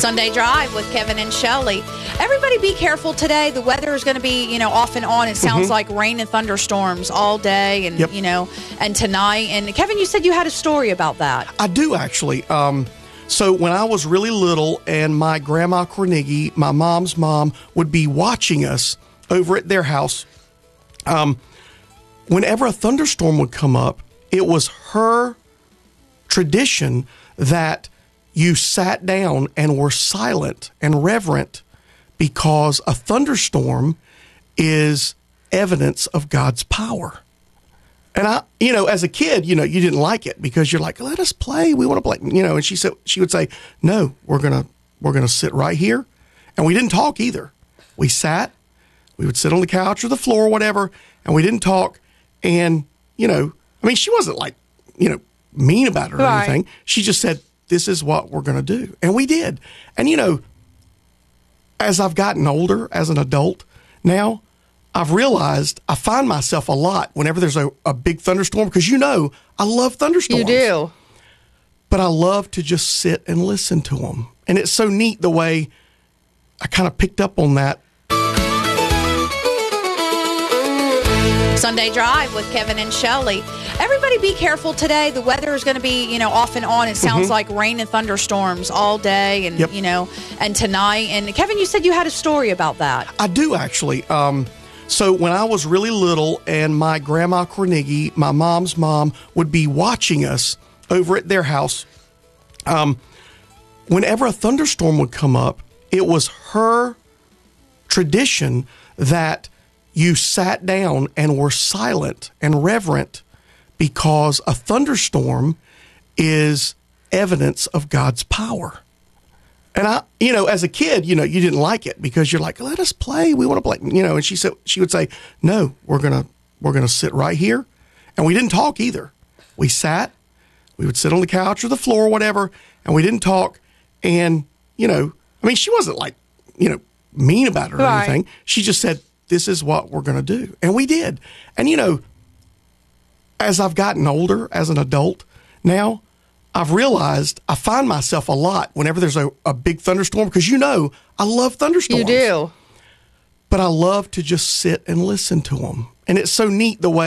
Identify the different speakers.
Speaker 1: Sunday Drive with Kevin and Shelley. Everybody be careful today. The weather is going to be, off and on. It sounds like rain and thunderstorms all day and, and tonight. And Kevin, you said you had a story about that.
Speaker 2: I do, actually. So when I was really little and my grandma Carnegie, my mom's mom, would be watching us over at their house, whenever a thunderstorm would come up, it was her tradition that you sat down and were silent and reverent because a thunderstorm is evidence of God's power. And I, as a kid, you didn't like it because you're like, let us play. We want to play, and she would say, no, we're going to sit right here. And we didn't talk either. We would sit on the couch or the floor or whatever, and we didn't talk. And, she wasn't like, mean about it or anything. She just said, this is what we're going to do. And we did. And, as I've gotten older, as an adult now, I've realized I find myself a lot whenever there's a big thunderstorm, because I love thunderstorms.
Speaker 1: You do.
Speaker 2: But I love to just sit and listen to them. And it's so neat the way I kind of picked up on that.
Speaker 1: Sunday Drive with Kevin and Shelley. Everybody be careful today. The weather is going to be, off and on. It sounds like rain and thunderstorms all day and, and tonight. And Kevin, you said you had a story about that.
Speaker 2: I do, actually. So when I was really little and my grandma Carnegie, my mom's mom, would be watching us over at their house, whenever a thunderstorm would come up, it was her tradition that you sat down and were silent and reverent because a thunderstorm is evidence of God's power. And I, as a kid, you didn't like it because you're like, let us play. We want to play, and she would say, no, we're going to sit right here. And we didn't talk either. We would sit on the couch or the floor or whatever, and we didn't talk. And, she wasn't like, mean about it or anything. She just said, this is what we're going to do. And we did. And, as I've gotten older, as an adult now, I've realized I find myself a lot whenever there's a big thunderstorm, because I love thunderstorms.
Speaker 1: You do.
Speaker 2: But I love to just sit and listen to them. And it's so neat the way